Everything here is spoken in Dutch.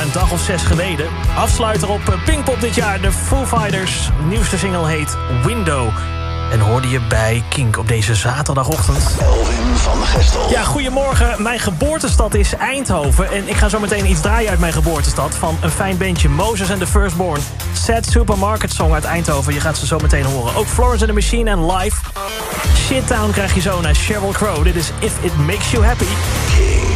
een dag of 6 geleden. Afsluiter op Pinkpop dit jaar, de Foo Fighters. De nieuwste single heet Window. En hoorde je bij Kink op deze zaterdagochtend. Elwin van Gestel. Ja, goedemorgen. Mijn geboortestad is Eindhoven. En ik ga zo meteen iets draaien uit mijn geboortestad. Van een fijn bandje Moses and the Firstborn. Sad Supermarket Song uit Eindhoven. Je gaat ze zo meteen horen. Ook Florence and the Machine en Live. Shittown krijg je zo naar Sheryl Crow. Dit is If It Makes You Happy.